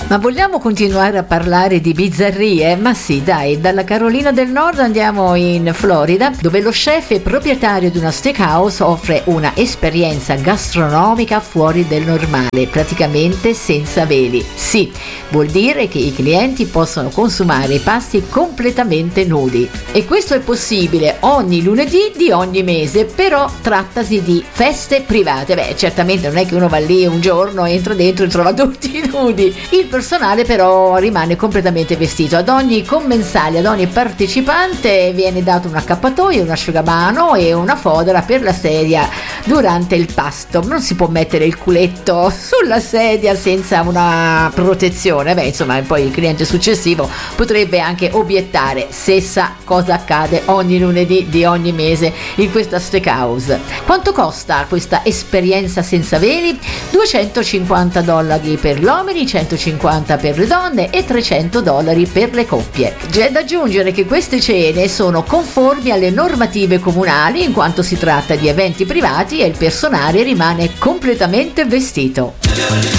Ma vogliamo continuare a parlare di bizzarrie? Ma sì, dai, dalla Carolina del Nord andiamo in Florida, dove lo chef e proprietario di una steakhouse offre una esperienza gastronomica fuori del normale, praticamente senza veli. Sì, vuol dire che i clienti possono consumare i pasti completamente nudi. E questo è possibile ogni lunedì di ogni mese, però trattasi di feste private. Beh, certamente non è che uno va lì un giorno, entra dentro e trova tutti nudi. Il personale però rimane completamente vestito. Ad ogni commensale, ad ogni partecipante viene dato un accappatoio, un asciugamano e una fodera per la sedia durante il pasto. Non si può mettere il culetto sulla sedia senza una protezione. Beh, insomma, poi il cliente successivo potrebbe anche obiettare se sa cosa accade ogni lunedì di ogni mese in questa steakhouse. Quanto costa questa esperienza senza veli? $250 per gli uomini, 150 per le donne e $300 per le coppie. C'è da aggiungere che queste cene sono conformi alle normative comunali in quanto si tratta di eventi privati e il personale rimane completamente vestito.